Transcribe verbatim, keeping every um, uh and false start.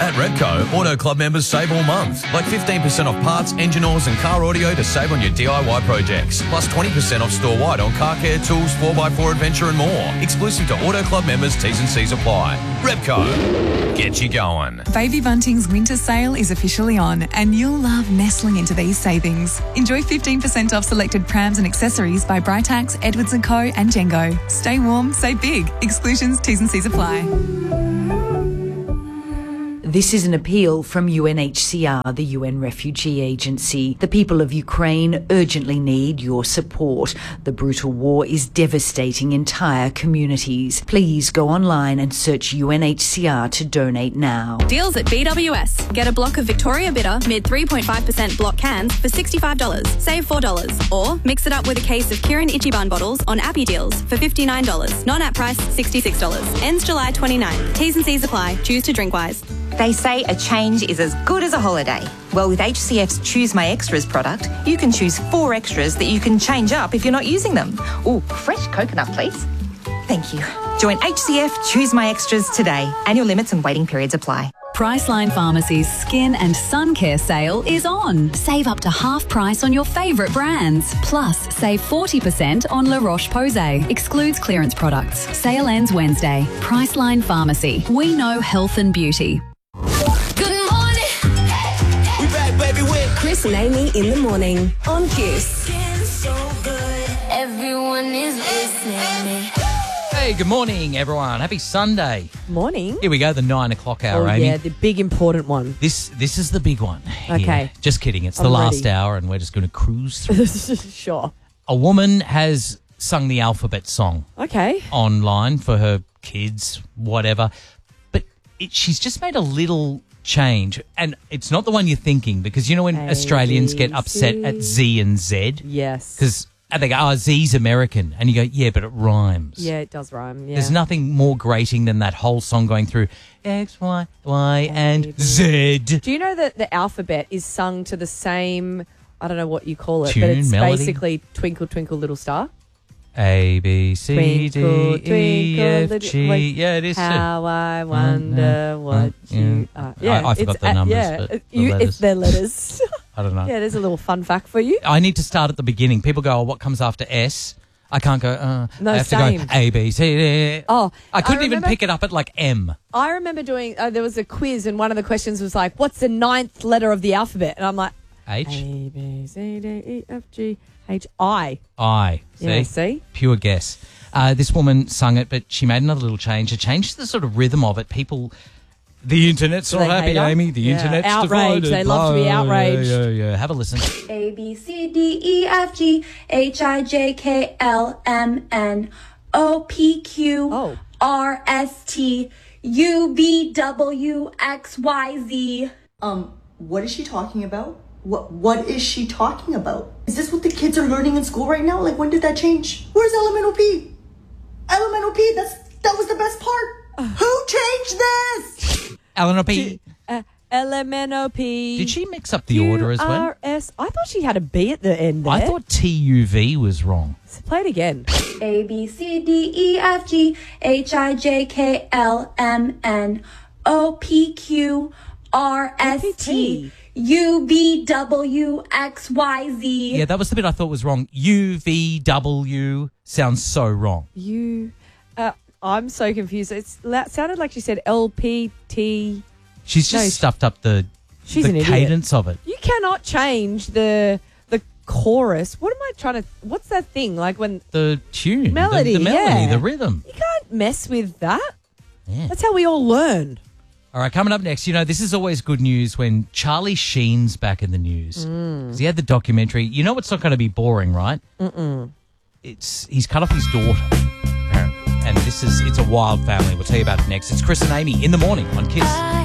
At Repco, Auto Club members save all month. Like fifteen percent off parts, engine oils and car audio to save on your D I Y projects. Plus twenty percent off store-wide on car care, tools, four by four adventure and more. Exclusive to Auto Club members, T's and C's apply. Repco, get you going. Baby Bunting's winter sale is officially on and you'll love nestling into these savings. Enjoy fifteen percent off selected prams and accessories by Britax, Edwards and Co and Jengo. Stay warm, save big. Exclusions, T's and C's apply. This is an appeal from U N H C R, the U N Refugee Agency. The people of Ukraine urgently need your support. The brutal war is devastating entire communities. Please go online and search U N H C R to donate now. Deals at B W S. Get a block of Victoria Bitter mid three point five percent block cans for sixty-five dollars. Save four dollars. Or mix it up with a case of Kirin Ichiban bottles on Appy Deals for fifty-nine dollars. Non-app price sixty-six dollars. Ends July twenty-ninth. T's and C's apply. Choose to drink wise. They say a change is as good as a holiday. Well, with H C F's Choose My Extras product, you can choose four extras that you can change up if you're not using them. Ooh, fresh coconut, please. Thank you. Join H C F Choose My Extras today. Annual limits and waiting periods apply. Priceline Pharmacy's Skin and Sun Care sale is on. Save up to half price on your favourite brands. Plus, save forty percent on La Roche-Posay. Excludes clearance products. Sale ends Wednesday. Priceline Pharmacy. We know health and beauty. Good morning. We back, baby, with Chris and Amy in the morning on Kiss. So good. Everyone is listening. Hey, good morning, everyone. Happy Sunday. Morning. Here we go, the nine o'clock hour, Oh, Amy. yeah, the big important one. This this is the big one. Okay. Yeah, just kidding. It's the I'm last ready. hour, and we're just going to cruise through. Sure. A woman has sung the alphabet song Okay. online for her kids, whatever. But it, she's just made a little change. And it's not the one you're thinking, because you know when A, Australians B, get upset C. at Z and Z? Yes. Because they go, oh, Z's American. And you go, yeah, but it rhymes. Yeah, it does rhyme. Yeah. There's nothing more grating than that whole song going through X, Y, Y, and Z. Do you know that the alphabet is sung to the same, I don't know what you call it, Tune, but it's melody? basically Twinkle, Twinkle, Little Star? A, B, C, Twinkle, D, E, twinkle, F, little- G. like, Yeah, it is too. How I wonder uh, what yeah. you are. Yeah, I- I forgot it's the a- numbers, Yeah, but it- the you, letters. it's their letters. I don't know. Yeah, there's a little fun fact for you. I need to start at the beginning. People go, oh, what comes after S? I can't go, uh, No, I have same. to go A, B, C, D. Oh, I couldn't I even remember- pick it up at like M. I remember doing, uh, there was a quiz and one of the questions was like, what's the ninth letter of the alphabet? And I'm like, H, A, B, C, D, E, F, G, H, I. I. See? Yeah, see? Pure guess. Uh, this woman sung it, but she made another little change. It changed the sort of rhythm of it. People, the internet's Do not they happy, hate her? Amy. The Yeah. internet's Outraged. divided. They love to be Oh, outraged. Yeah, yeah, yeah. Have a listen. A, B, C, D, E, F, G, H, I, J, K, L, M, N, O, P, Q, Oh. R, S, T, U, V, W, X, Y, Z. Um, what is she talking about? What What is she talking about? Is this what the kids are learning in school right now? Like, when did that change? Where's elemental P? Elemental P, that's, that was the best part. Who changed this? Eleanor P. Uh, L M N O P. Did she mix up the order as well? R S. I thought she had a B at the end there. I thought T U V was wrong. Play it again. A, B, C, D, E, F, G, H, I, J, K, L, M, N, O, P, Q, R, S, T, U, V, W, X, Y, Z. Yeah, that was the bit I thought was wrong. U V W sounds so wrong. You. Uh, I'm so confused. It's la- sounded like she said L P T. She's just No, she- stuffed up the, She's the an idiot. cadence of it. You cannot change the the chorus. What am I trying to? What's that thing like when The tune. the- melody? The, melody, yeah. the rhythm. You can't mess with that. Yeah. That's how we all learn. All right, coming up next, you know, this is always good news when Charlie Sheen's back in the news. Mm. 'Cause he had the documentary. You know it's not going to be boring, right? Mm-mm. It's He's cut off his daughter, apparently. And this is, it's a wild family. We'll tell you about it next. It's Chris and Amy in the morning on Kiss.